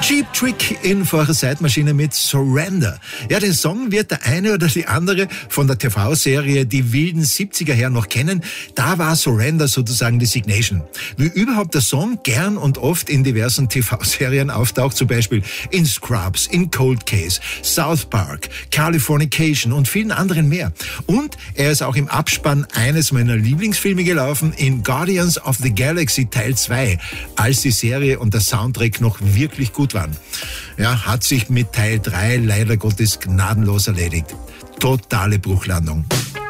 Cheap Trick in vorher Zeitmaschine mit Surrender. Ja, den Song wird der eine oder die andere von der TV-Serie Die wilden 70er her noch kennen. Da war Surrender sozusagen die Signation. Wie überhaupt der Song gern und oft in diversen TV-Serien auftaucht, zum Beispiel in Scrubs, in Cold Case, South Park, Californication und vielen anderen mehr. Und er ist auch im Abspann eines meiner Lieblingsfilme gelaufen, in Guardians of the Galaxy Teil 2, als die Serie und der Soundtrack noch wirklich gut waren. Ja, hat sich mit Teil 3 leider Gottes gnadenlos erledigt. Totale Bruchlandung.